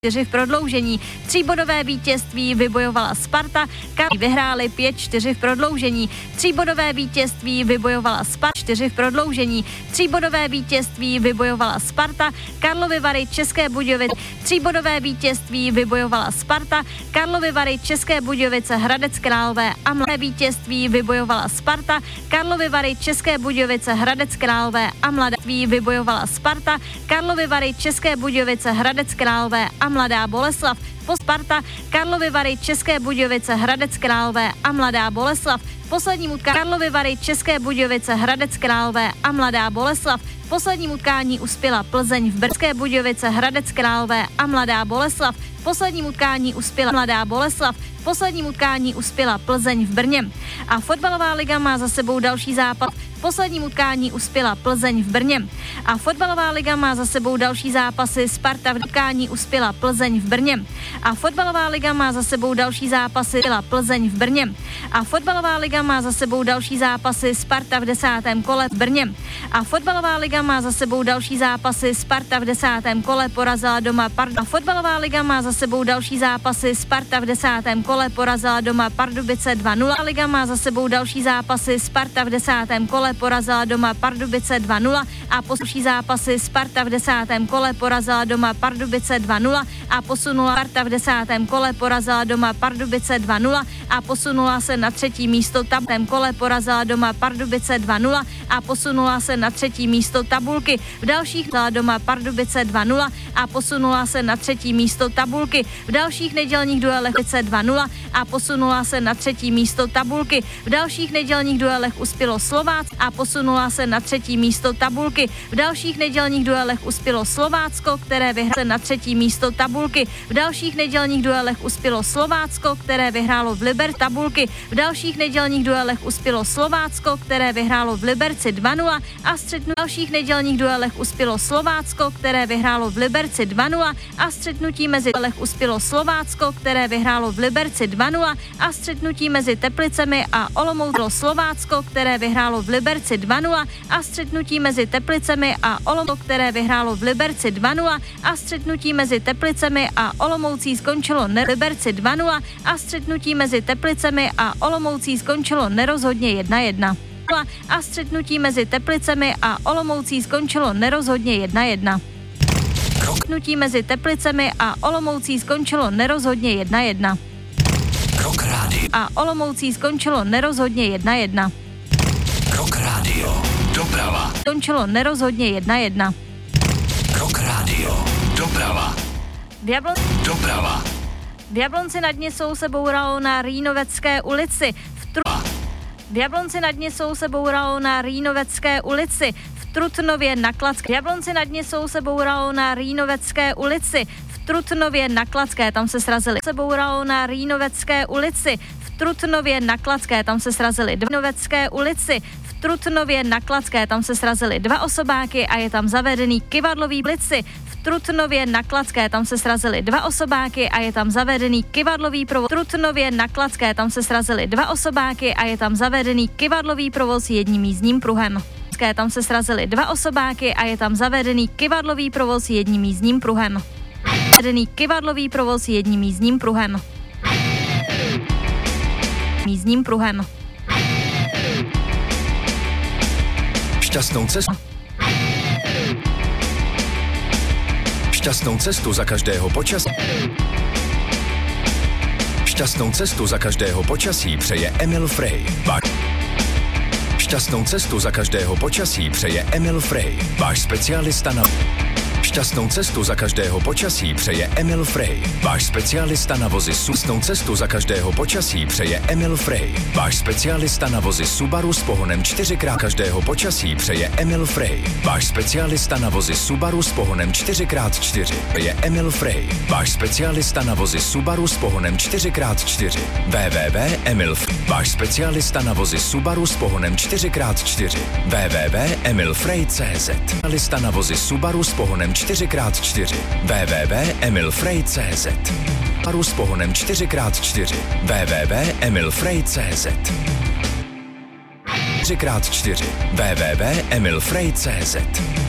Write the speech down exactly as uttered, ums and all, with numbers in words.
čtyři v prodloužení. Tříbodové vítězství vybojovala Sparta, Karlovy vyhráli pět čtyři v prodloužení. Tříbodové vítězství vybojovala Sparta, čtyři v prodloužení. Tříbodové vítězství vybojovala Sparta, Karlovy Vary, České Budějovice. Tříbodové vítězství vybojovala Sparta, Karlovy Vary, České Budějovice, Hradec Králové a Mladé vítězství vybojovala Sparta, Karlovy Vary, České Budějovice, Hradec Králové a Mladé vybojovala Sparta, Karlovy Vary, České Budějovice, Hradec Králové a Mladá Boleslav. Po Sparta, Karlovy Vary, České Budějovice, Hradec Králové a Mladá Boleslav. Posledním utkání Karlovy Vary, České Budějovice, Hradec Králové a Mladá Boleslav. Posledním utkání uspěla Plzeň v Brzké Budějovice, Hradec Králové a Mladá Boleslav. Posledním utkání uspěla Mladá Boleslav. Posledním utkání uspěla Plzeň v Brně. A fotbalová liga má za sebou další zápas. Posledním utkání uspěla Plzeň v Brně. A fotbalová liga má za sebou další zápasy. Sparta v utkání uspěla Plzeň v Brně. A fotbalová liga má za sebou další zápasy. Uspěla Plzeň v Brně. A fotbalová liga má za sebou další zápasy. Sparta v desátém kole v Brně. A fotbalová liga má za sebou další zápasy. Sparta v desátém kole porazila doma Pardubice. A fotbalová liga má za sebou další zápasy. Sparta v desátém kole porazila doma Pardubice dva nula. Liga má za sebou další zápasy. Sparta v desátém kole porazila doma Pardubice dva nula a posluší zápasy. Sparta v desátém kole porazila doma Pardubice dva nula a posunula Sparta v desátém kole porazila doma Pardubice dva nula a posunula se na třetí místo tabulky. Kole porazila doma Pardubice dva nula a posunula se na třetí místo tabulky. V dalších doma Pardubice dva nula a posunula se na třetí místo tabulky. V dalších nedělních duelech dva nula a posunula se na třetí místo tabulky. V dalších nedělních duelech uspělo Slovák a posunula se na třetí místo tabulky. V dalších nedělních duelech uspělo Slovácko, které vyhrálo na třetí místo tabulky. V dalších nedělních duelech uspělo Slovácko, které vyhrálo v Liber tabulky. V dalších nedělních duelech uspělo Slovácko, které vyhrálo v Liberci dva nula a střetnutí. V dalších nedělních duelech uspělo Slovácko, které vyhrálo v Liberci dva nula a střetnutí mezi duelech uspělo Slovácko, které vyhrálo v Liberci dva nula a střetnutí mezi Teplicemi a Olomoucí Slovácko, které vyhrálo v Liberci dva nula a střetnutí mezi Teplicemi a Olomoucí, které vyhrálo v Liberci dva nula a střetnutí mezi Teplicemi a Olomoucí skončilo ne Liberci dva nula a střetnutí mezi Teplicemi a Olomoucí skončilo nerozhodně jedna jedna. A střetnutí mezi Teplicemi a Olomoucí skončilo nerozhodně jedna jedna. Střetnutí mezi Teplicemi a Olomoucí skončilo nerozhodně jedna jedna. Rock Radio. A Olomoucí skončilo nerozhodně jedna jedna. Rock Radio. Doprava. Skončilo nerozhodně jedna jedna. Rock Radio. Doprava. V Jablon... Doprava. V Jablonci nad Nisou se bouralo na Rýnovecké ulici. V, Tru... v Jablonci nad Nisou se bouralo na Rýnovecké ulici. V Trutnově na Kladské. V Jablonci nad Nisou se bouralo na Rýnovecké ulici. V Trutnově na Kladské, tam se srazili. Se bouralo na Rýnovecké ulici. V Trutnově na Kladské, tam se srazili. V Rýnovecké ulici. V Trutnově na Kladské, tam se srazili dva osobáky a je tam zavedený kyvadlový blici. V Trutnově na Kladské, tam se srazili dva osobáky a je tam zavedený kyvadlový provoz. V Trutnově na Kladské, tam se srazili dva osobáky a je tam zavedený kyvadlový provoz jedním jízdním pruhem. Tam se srazili dva osobáky a je tam zavedený kyvadlový provoz jedním jízdním pruhem. Zavedený kyvadlový provoz jedním jízdním pruhem. Jízdním pruhem. Šťastnou cestu. Šťastnou cestu za každého počasí. Šťastnou cestu za každého počasí přeje Emil Frey. Šťastnou cestu za každého počasí přeje Emil Frey, váš specialista na... Šťastnou cestu za každého počasí přeje Emil Frey, váš specialista na vozy. Šťastnou cestu za každého počasí přeje Emil Frey, váš specialista na vozy Subaru s pohonem čtyři krát každého počasí přeje Emil Frey, váš specialista na vozy Subaru s pohonem čtyři krát čtyři. Je Emil Frey, váš specialista na vozy Subaru s pohonem čtyři krát čtyři. w w w tečka emil frey, váš specialista na vozy Subaru s pohonem čtyři krát čtyři. w w w tečka emil frey tečka cé zet. Specialista na vozy Subaru s pohonem čtyři krát čtyři. w w w tečka emil frey tečka cé zet. Subaru s pohonem čtyři krát čtyři. w w w tečka emil frey tečka cé zet. čtyři krát čtyři. w w w tečka emil frey tečka cé zet.